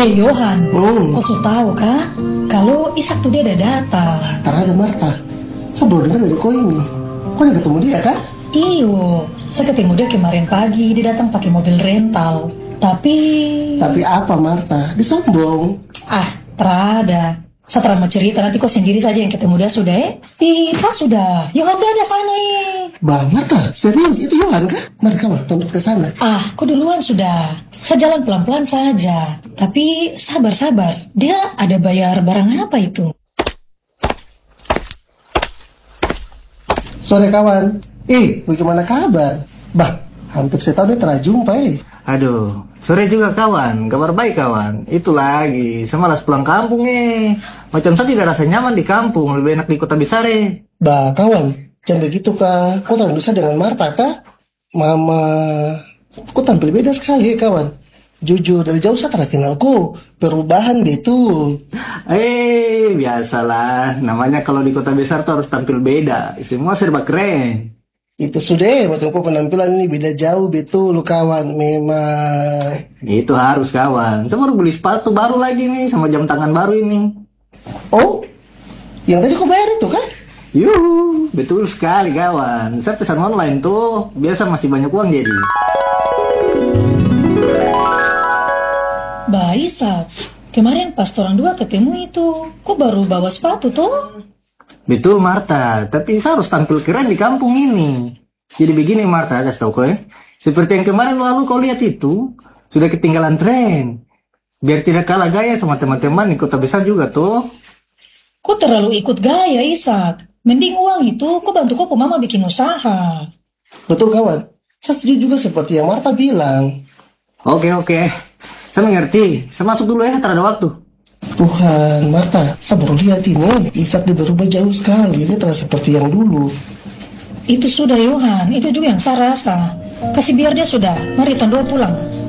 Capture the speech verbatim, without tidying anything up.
Eh Johan, Hmm. kau sudah tahu kah? Kalau Isak tuh dia ada datang. Terada Marta. Saya baru dengar dari kau ini. Kau udah ketemu dia kah? Iyo, saya ketemu dia kemarin pagi. Dia datang pakai mobil rental. Tapi... Tapi apa Marta? Disombong. Ah, terada. Setelah mau cerita, nanti kau sendiri saja yang ketemu dia sudah eh. Ih, pas sudah. Johan dia ada sana eh. Bah Marta, serius itu Yohan kah? Mari kawan, tunduk ke sana. Ah, kau duluan sudah. Saya jalan pelan-pelan saja. Tapi sabar-sabar. Dia ada bayar barang apa itu? Sore kawan. Eh, bagaimana kabar? Bah, hampir setahun ini telah jumpa eh. Aduh, sore juga kawan. Kabar baik kawan. Itu lagi, saya malas pulang kampung eh. Macam saya tidak rasa nyaman di kampung, lebih enak di kota besar eh. Bah kawan, jangan begitu kah? Kau terlalu dosa dengan Marta kah? Mama, kau tampil beda sekali ya kawan. Jujur, dari jauh saya telah kenal kau. Perubahan gitu. Eh, biasalah. Namanya kalau di kota besar tuh harus tampil beda. Semua serba keren. Itu sudah, macam kau penampilan ini beda jauh betul kawan. Memang. Itu harus kawan. Saya baru beli sepatu baru lagi nih, sama jam tangan baru ini. Oh, yang tadi kau bayar itu kan? Yuh, betul sekali kawan. Saya pesan online tuh, biasa masih banyak uang jadi. Bah Isak, kemarin pas orang dua ketemu itu, kok baru bawa sepatu toh? Betul Marta, tapi saya harus tampil keren di kampung ini. Jadi begini Marta, kasih tau kau ya. Seperti yang kemarin lalu kau lihat itu, sudah ketinggalan tren. Biar tidak kalah gaya sama teman-teman di kota besar juga tuh. Kok terlalu ikut gaya Isak? Mending uang itu, kok bantu kok mama bikin usaha. Betul kawan. Saya setuju juga seperti yang Marta bilang. Oke oke, saya mengerti. Saya masuk dulu ya, tak ada waktu. Tuhan, Marta, saya baru lihat ini. Isak dia berubah jauh sekali. Dia telah seperti yang dulu. Itu sudah Johan, itu juga yang saya rasa. Kasih biar dia sudah, mari tanda pulang.